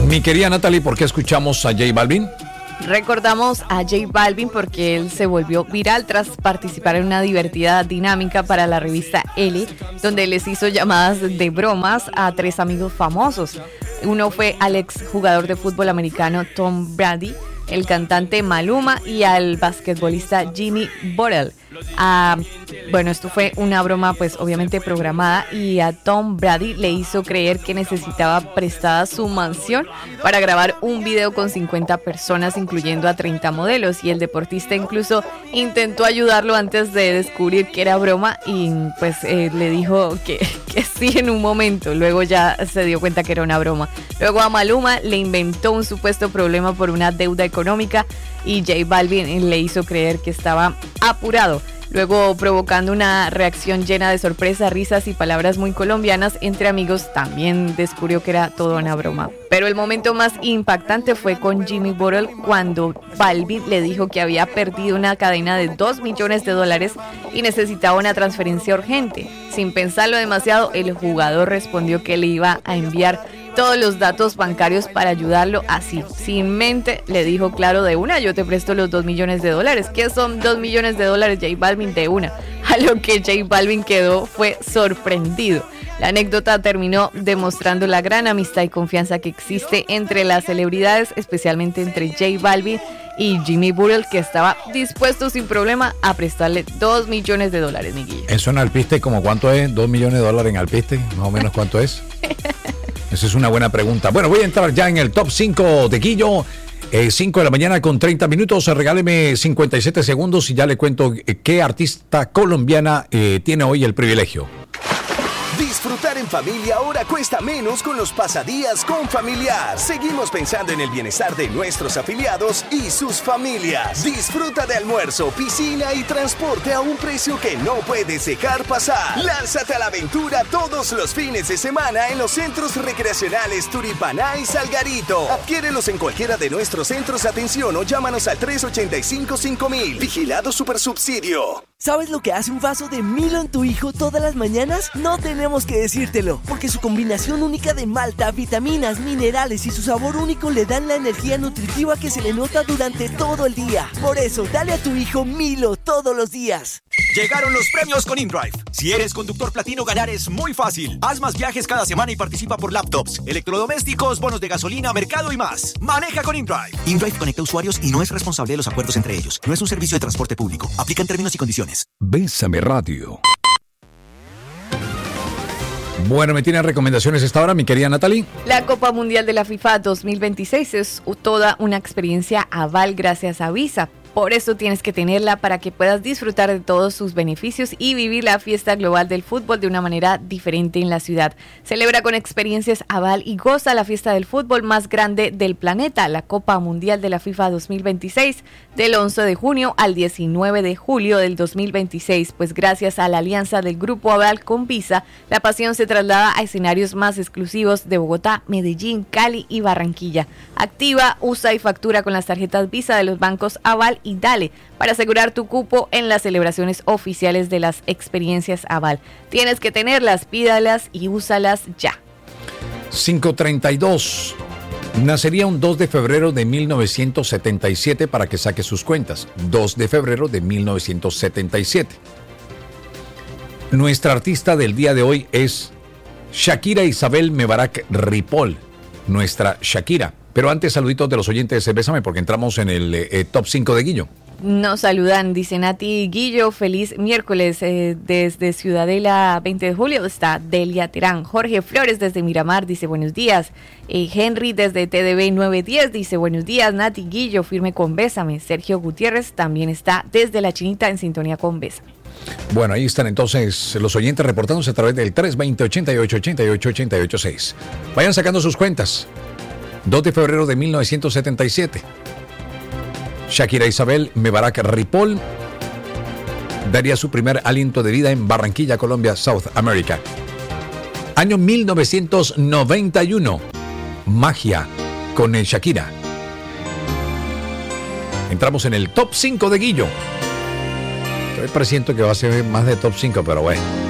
Mi querida Natalie, ¿por qué escuchamos a J Balvin? Recordamos a J Balvin porque él se volvió viral tras participar en una divertida dinámica para la revista Elle, donde les hizo llamadas de bromas a 3 amigos famosos. Uno fue al exjugador de fútbol americano Tom Brady, el cantante Maluma y al basquetbolista Jimmy Butler. Bueno, esto fue una broma pues obviamente programada, y a Tom Brady le hizo creer que necesitaba prestada su mansión para grabar un video con 50 personas, incluyendo a 30 modelos, y el deportista incluso intentó ayudarlo antes de descubrir que era broma, y pues le dijo que sí en un momento, luego ya se dio cuenta que era una broma. Luego a Maluma le inventó un supuesto problema por una deuda económica y J Balvin le hizo creer que estaba apurado, luego provocando una reacción llena de sorpresa, risas y palabras muy colombianas entre amigos. También descubrió que era todo una broma. Pero el momento más impactante fue con Jimmy Butler, cuando Balvin le dijo que había perdido una cadena de $2 millones y necesitaba una transferencia urgente. Sin pensarlo demasiado, el jugador respondió que le iba a enviar todos los datos bancarios para ayudarlo. Así, sin mente, le dijo claro de una: yo te presto los $2 millones. ¿Qué son $2 millones, J Balvin? De una. A lo que J Balvin fue sorprendido. La anécdota terminó demostrando la gran amistad y confianza que existe entre las celebridades, especialmente entre J Balvin y Jimmy Butler, que estaba dispuesto sin problema a prestarle $2 millones, mi Guillo. ¿Eso en alpiste como cuánto es? ¿$2 millones en alpiste? ¿Más o menos cuánto es? Esa es una buena pregunta. Bueno, voy a entrar ya en el top 5 de Guillo. 5 de la mañana con 30 minutos. Regáleme 57 segundos y ya le cuento qué artista colombiana tiene hoy el privilegio. Disfrutar en familia ahora cuesta menos con los pasadías con Familiar. Seguimos pensando en el bienestar de nuestros afiliados y sus familias. Disfruta de almuerzo, piscina y transporte a un precio que no puedes dejar pasar. Lánzate a la aventura todos los fines de semana en los centros recreacionales Turipaná y Salgarito. Adquiérelos en cualquiera de nuestros centros de atención o llámanos al 385-5000. Vigilado Supersubsidio. ¿Sabes lo que hace un vaso de Milo en tu hijo todas las mañanas? No tenemos que decírtelo, porque su combinación única de malta, vitaminas, minerales y su sabor único le dan la energía nutritiva que se le nota durante todo el día. Por eso, dale a tu hijo Milo todos los días. Llegaron los premios con InDrive. Si eres conductor platino, ganar es muy fácil. Haz más viajes cada semana y participa por laptops, electrodomésticos, bonos de gasolina, mercado y más. Maneja con InDrive. InDrive conecta usuarios y no es responsable de los acuerdos entre ellos. No es un servicio de transporte público. Aplica en términos y condiciones. Bésame Radio. Bueno, ¿me tienen recomendaciones esta hora, mi querida Natalie? La Copa Mundial de la FIFA 2026 es toda una experiencia Aval gracias a Visa. Por eso tienes que tenerla para que puedas disfrutar de todos sus beneficios y vivir la fiesta global del fútbol de una manera diferente en la ciudad. Celebra con experiencias Aval y goza la fiesta del fútbol más grande del planeta, la Copa Mundial de la FIFA 2026, del 11 de junio al 19 de julio del 2026. Pues gracias a la alianza del Grupo Aval con Visa, la pasión se traslada a escenarios más exclusivos de Bogotá, Medellín, Cali y Barranquilla. Activa, usa y factura con las tarjetas Visa de los bancos Aval y Dale para asegurar tu cupo en las celebraciones oficiales de las experiencias Aval. Tienes que tenerlas, pídalas y úsalas ya. 532. Nacería un 2 de febrero de 1977 para que saque sus cuentas. 2 de febrero de 1977. Nuestra artista del día de hoy es Shakira Isabel Mebarak Ripoll. Nuestra Shakira. Pero antes, saluditos de los oyentes de Bésame, porque entramos en el top 5 de Guillo. Nos saludan, dice Nati Guillo, feliz miércoles desde Ciudadela 20 de julio, está Delia Terán. Jorge Flores desde Miramar dice buenos días. Henry desde TDB 910 dice buenos días, Nati Guillo, firme con Bésame. Sergio Gutiérrez también está desde La Chinita en sintonía con Bésame. Bueno, ahí están entonces los oyentes reportándose a través del 320-88-88-88-6. Vayan sacando sus cuentas. 2 de febrero de 1977. Shakira Isabel Mebarak Ripoll daría su primer aliento de vida en Barranquilla, Colombia, South America. Año 1991. Magia con Shakira. Entramos en el top 5 de Guillo. Yo presiento que va a ser más de top 5, pero bueno.